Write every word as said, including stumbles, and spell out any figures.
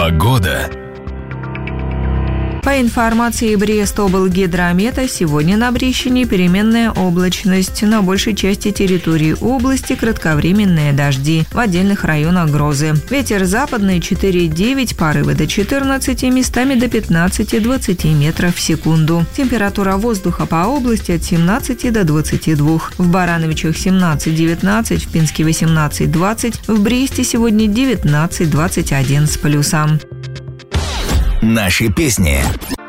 Погода. По информации Брест-облгидромета, сегодня на Брещине переменная облачность. На большей части территории области кратковременные дожди. В отдельных районах грозы. Ветер западный четыре-девять, порывы до четырнадцати, местами до пятнадцати-двадцати метров в секунду. Температура воздуха по области от семнадцати до двадцати двух. В Барановичах семнадцать-девятнадцать, в Пинске восемнадцать-двадцать, в Бресте сегодня девятнадцать-двадцать один с плюсом. Наши песни.